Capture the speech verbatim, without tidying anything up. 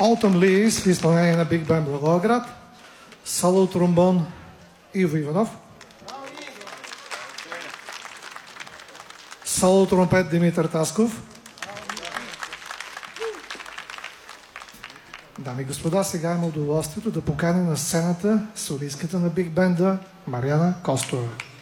Autumn Leaves в изпълнение на Биг Бенд Благоевград, соло тромбон Иво Иванов, соло тромпет Димитър Тасков. Дами и господа, сега има удоволствието да поканя на сцената солистката на Биг Бенда Мариана Костова.